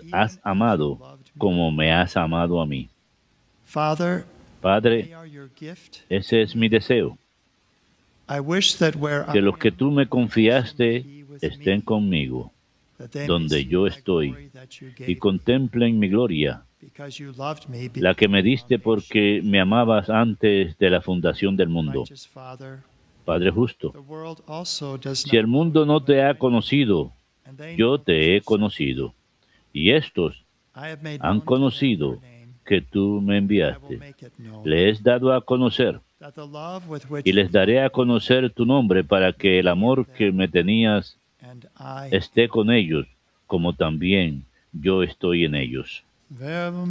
los has amado como me has amado a mí. Padre, ese es mi deseo, que los que tú me confiaste estén conmigo, donde yo estoy, y contemplen mi gloria, la que me diste porque me amabas antes de la fundación del mundo. Padre justo, si el mundo no te ha conocido, yo te he conocido, y estos han conocido que tú me enviaste. Les he dado a conocer, y les daré a conocer tu nombre para que el amor que me tenías esté con ellos, como también yo estoy en ellos.